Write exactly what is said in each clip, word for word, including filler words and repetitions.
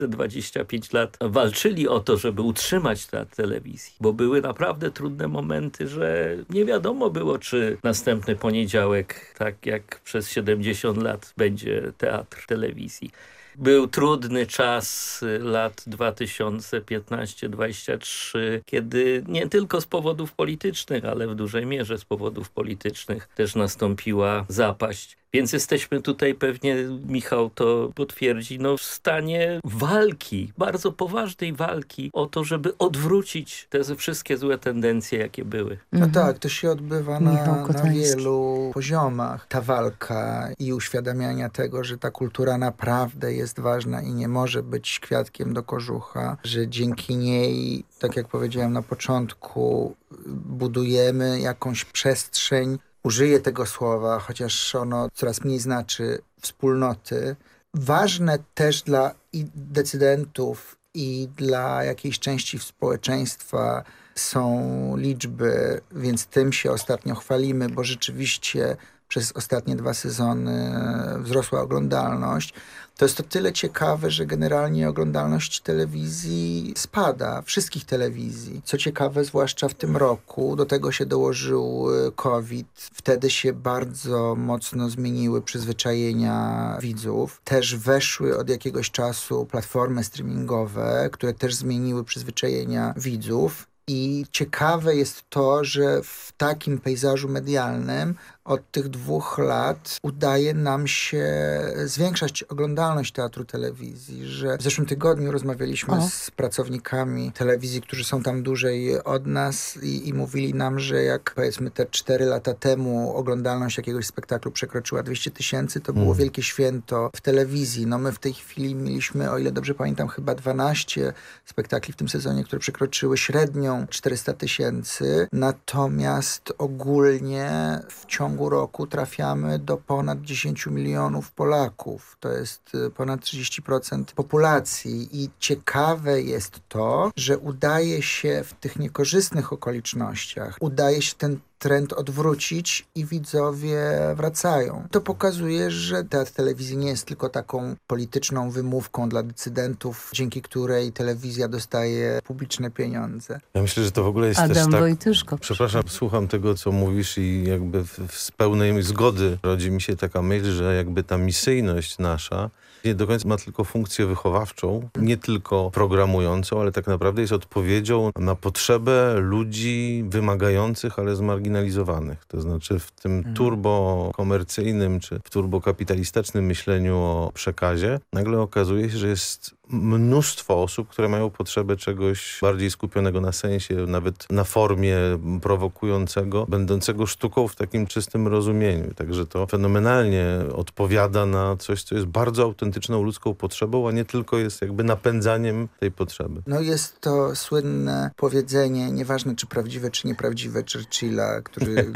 te dwadzieścia pięć lat walczyli o to, żeby utrzymać teatr telewizji, bo były naprawdę trudne momenty, że nie wiadomo było, czy następny poniedziałek, tak jak przez siedemdziesiąt lat, będzie teatr telewizji. Był trudny czas lat dwa tysiące piętnaście dwadzieścia trzy, kiedy nie tylko z powodów politycznych, ale w dużej mierze z powodów politycznych też nastąpiła zapaść. Więc jesteśmy tutaj, pewnie Michał to potwierdzi, no w stanie walki, bardzo poważnej walki o to, żeby odwrócić te wszystkie złe tendencje, jakie były. No tak, to się odbywa na, na wielu poziomach. Ta walka i uświadamiania tego, że ta kultura naprawdę jest ważna i nie może być kwiatkiem do kożucha, że dzięki niej, tak jak powiedziałem na początku, budujemy jakąś przestrzeń. Użyję tego słowa, chociaż ono coraz mniej znaczy, wspólnoty. Ważne też dla i decydentów i dla jakiejś części społeczeństwa są liczby, więc tym się ostatnio chwalimy, bo rzeczywiście przez ostatnie dwa sezony wzrosła oglądalność. To jest to tyle ciekawe, że generalnie oglądalność telewizji spada, wszystkich telewizji. Co ciekawe, zwłaszcza w tym roku, do tego się dołożył COVID. Wtedy się bardzo mocno zmieniły przyzwyczajenia widzów. Też weszły od jakiegoś czasu platformy streamingowe, które też zmieniły przyzwyczajenia widzów. I ciekawe jest to, że w takim pejzażu medialnym od tych dwóch lat udaje nam się zwiększać oglądalność teatru telewizji, że w zeszłym tygodniu rozmawialiśmy o. z pracownikami telewizji, którzy są tam dłużej od nas i, i mówili nam, że jak powiedzmy te cztery lata temu oglądalność jakiegoś spektaklu przekroczyła dwieście tysięcy, to było mm. wielkie święto w telewizji. No my w tej chwili mieliśmy, o ile dobrze pamiętam, chyba dwanaście spektakli w tym sezonie, które przekroczyły średnią czterysta tysięcy, natomiast ogólnie w ciągu roku trafiamy do ponad dziesięć milionów Polaków. To jest ponad trzydzieści procent populacji i ciekawe jest to, że udaje się w tych niekorzystnych okolicznościach, udaje się ten trend odwrócić i widzowie wracają. To pokazuje, że teatr telewizji nie jest tylko taką polityczną wymówką dla decydentów, dzięki której telewizja dostaje publiczne pieniądze. Ja myślę, że to w ogóle jest Adam też tak... Wojtyszko. Przepraszam, słucham tego, co mówisz i jakby w, w z pełnej zgody rodzi mi się taka myśl, że jakby ta misyjność nasza nie do końca ma tylko funkcję wychowawczą, nie tylko programującą, ale tak naprawdę jest odpowiedzią na potrzebę ludzi wymagających, ale zmarginalizowanych. To znaczy w tym turbo komercyjnym czy w turbokapitalistycznym myśleniu o przekazie nagle okazuje się, że jest mnóstwo osób, które mają potrzebę czegoś bardziej skupionego na sensie, nawet na formie prowokującego, będącego sztuką w takim czystym rozumieniu. Także to fenomenalnie odpowiada na coś, co jest bardzo autentyczną ludzką potrzebą, a nie tylko jest jakby napędzaniem tej potrzeby. No jest to słynne powiedzenie, nieważne czy prawdziwe, czy nieprawdziwe, Churchilla, który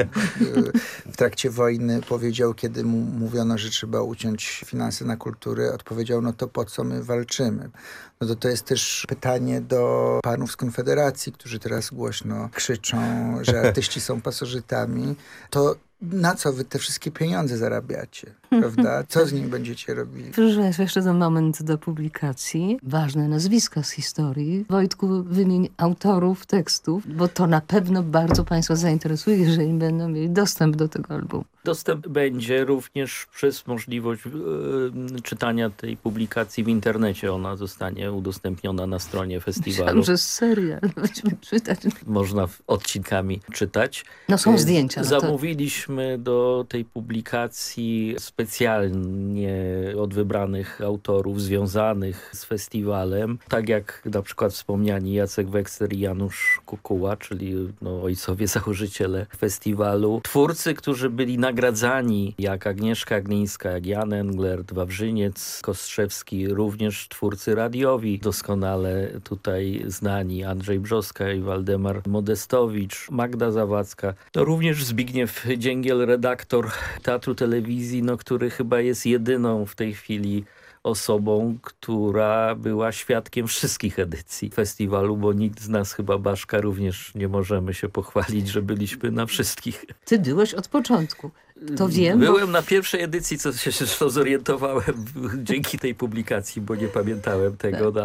w trakcie wojny powiedział, kiedy mu mówiono, że trzeba uciąć finanse na kulturę, odpowiedział, no to po co my walczymy? No to to jest też pytanie do panów z Konfederacji, którzy teraz głośno krzyczą, że artyści są pasożytami. To na co wy te wszystkie pieniądze zarabiacie, prawda? Co z nimi będziecie robili? Proszę Państwa, jeszcze ten moment do publikacji. Ważne nazwiska z historii. Wojtku, wymień autorów tekstów, bo to na pewno bardzo Państwa zainteresuje, jeżeli będą mieli dostęp do tego albumu. Dostęp będzie również przez możliwość e, czytania tej publikacji w internecie. Ona zostanie udostępniona na stronie festiwalu. Myślałam, że serial będziemy czytać. Można odcinkami czytać. No są zdjęcia. No to... Zamówiliśmy do tej publikacji specjalnie od wybranych autorów związanych z festiwalem. Tak jak na przykład wspomniani Jacek Wekster i Janusz Kukuła, czyli no, ojcowie założyciele festiwalu. Twórcy, którzy byli nagradzani, jak Agnieszka Glińska, jak Jan Englert, Wawrzyniec Kostrzewski, również twórcy radiowi, doskonale tutaj znani, Andrzej Brzoska i Waldemar Modestowicz, Magda Zawadzka. To również Zbigniew Dzięgiel, redaktor Teatru Telewizji, no, który chyba jest jedyną w tej chwili osobą, która była świadkiem wszystkich edycji festiwalu, bo nikt z nas, chyba Baszka, również nie możemy się pochwalić, że byliśmy na wszystkich. Ty byłeś od początku. To wiem. Byłem bo... na pierwszej edycji, co się zresztą zorientowałem dzięki tej publikacji, bo nie pamiętałem tego.